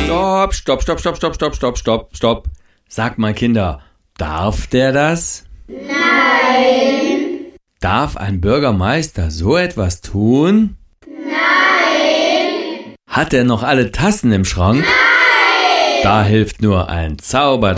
Stopp. Sagt mal, Kinder, darf der das? Nein. Darf ein Bürgermeister so etwas tun? Nein. Hat er noch alle Tassen im Schrank? Nein. Da hilft nur ein Zauber.